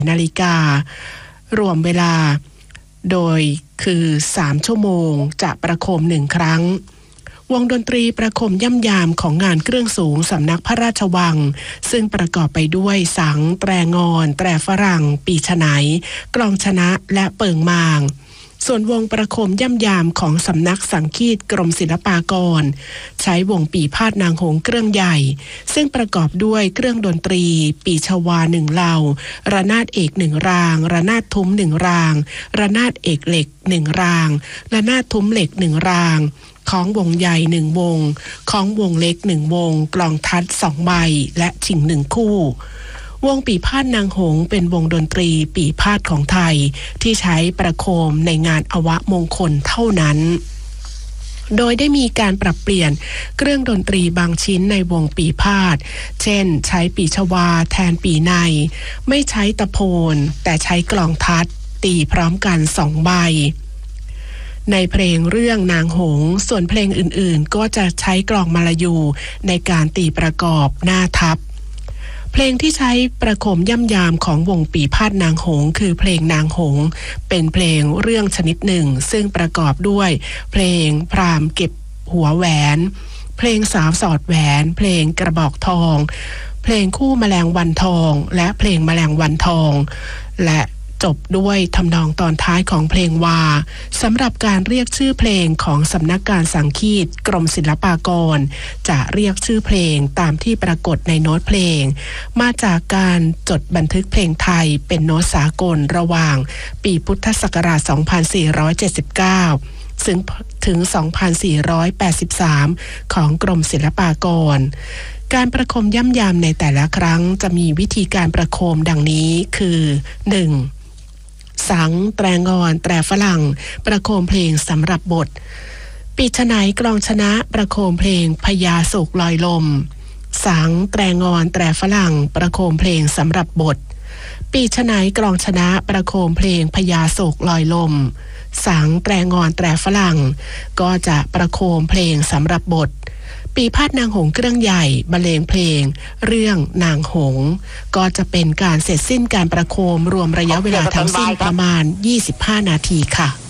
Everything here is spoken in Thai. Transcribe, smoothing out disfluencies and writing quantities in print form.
นาฬิการวมเวลาโดยคือ3ชั่วโมงจะประโคม1ครั้งวงดนตรีประโคมย่ำยามของงานเครื่องสูงสำนักพระราชวังซึ่งประกอบไปด้วยสังแตรงอนแตรฝรั่งปีฉไนกลองชนะและเปิงมางส่วนวงประโคมย่ำยามของสำนักสังคีตกรมศิลปากรใช้วงปีพาดนางหงส์เครื่องใหญ่ซึ่งประกอบด้วยเครื่องดนตรีปีชวา1เหล่าระนาดเอก1รางระนาดทุ้ม1รางระนาดเอกเหล็ก1รางระนาดทุ้มเหล็ก1รางของวงใหญ่1วงของวงเล็ก1วงกลองทัด2ใบและฉิง1คู่วงปีพาดนางหงส์เป็นวงดนตรีปีพาดของไทยที่ใช้ประโคมในงานอวมงคลเท่านั้นโดยได้มีการปรับเปลี่ยนเครื่องดนตรีบางชิ้นในวงปีพาดเช่นใช้ปีชวาแทนปีในไม่ใช้ตะโพนแต่ใช้กลองทัดตีพร้อมกัน2ใบในเพลงเรื่องนางหงส์ส่วนเพลงอื่นๆก็จะใช้กลองมลายูในการตีประกอบหน้าทับเพลงที่ใช้ประโคมย่ำยามของวงปีพาดนางหงส์คือเพลงนางหงส์เป็นเพลงเรื่องชนิดหนึ่งซึ่งประกอบด้วยเพลงพราหมณ์เก็บหัวแหวนเพลงสาวสอดแหวนเพลงกระบอกทองเพลงคู่แมลงวันทองและเพลงแมลงวันทองและจบด้วยทำนองตอนท้ายของเพลงวาสำหรับการเรียกชื่อเพลงของสำนักการสังคีตกรมศิลปากรจะเรียกชื่อเพลงตามที่ปรากฏในโน้ตเพลงมาจากการจดบันทึกเพลงไทยเป็นโน้ตสากลระหว่างปีพุทธศักราช 2479 ซึ่งถึง 2483 ของกรมศิลปากรการประโคมย่ำยามในแต่ละครั้งจะมีวิธีการประโคมดังนี้คือ 1. สังแตรงอนแตรฝรั่งประโคมเพลงสำหรับบทปีฉไนกลองชนะประโคมเพลงพญาโศกลอยลมสังแตรงอนแตรฝรั่งประโคมเพลงสำหรับบทปีฉไนกลองชนะประโคมเพลงพญาโศกลอยลมสังแตรงอนแตรฝรั่งก็จะประโคมเพลงสำหรับบทปีพาดนางหงส์เครื่องใหญ่บรรเลงเพลงเรื่องนางหงส์ก็จะเป็นการเสร็จสิ้นการประโคมรวมระยะเวลาทั้งสิ้นประมาณ25นาทีค่ะ